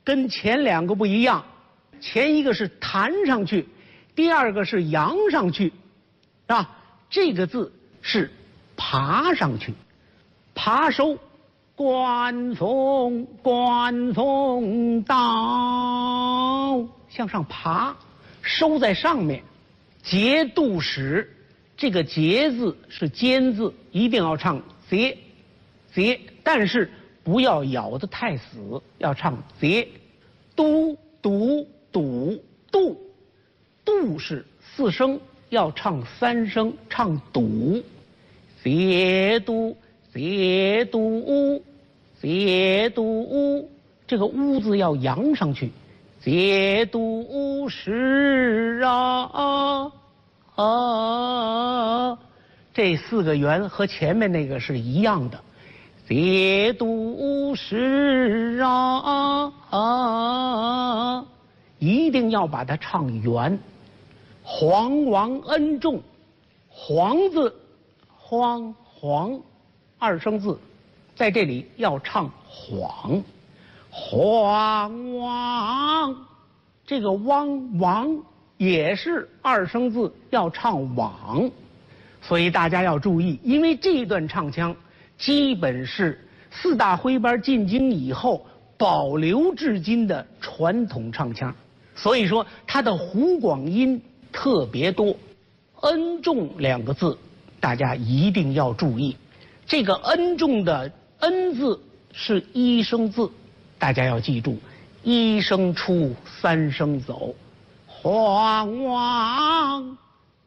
跟前两个不一样，前一个是弹上去，第二个是扬上去，啊，这个字是爬上去，爬收，观风到，向上爬，收在上面，节度使，这个节字是尖字，一定要唱节，节，但是不要咬得太死，要唱节。都笃笃度，度是4声，要唱3声，唱笃。节度节度节度，这个乌字要扬上去。节度使啊，这4个元和前面那个是一样的。节度使啊，一定要把它唱圆。皇王恩重，皇字荒2声字，在这里要唱晃。皇王，这个王也是2声字，要唱往。所以大家要注意，因为这一段唱腔基本是4大徽班进京以后保留至今的传统唱腔，所以说它的湖广音特别多。恩重2个字大家一定要注意，这个恩重的恩字是1声字，大家要记住，1声出3声走。皇王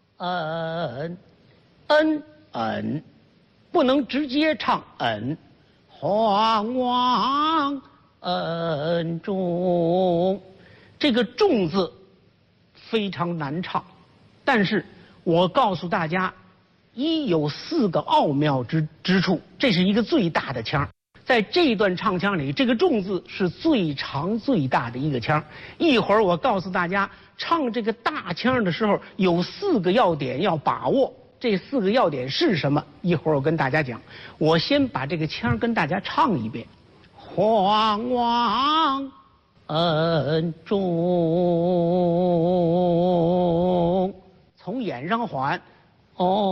恩，不能直接唱恩。皇王恩重，这个重字非常难唱，但是我告诉大家，有4个奥妙之处，这是一个最大的腔。在这段唱腔里，这个重字是最长最大的一个腔。一会儿我告诉大家，唱这个大腔的时候有4个要点要把握，这4个要点是什么？一会儿我跟大家讲。我先把这个腔跟大家唱一遍。皇王恩重，从眼上缓，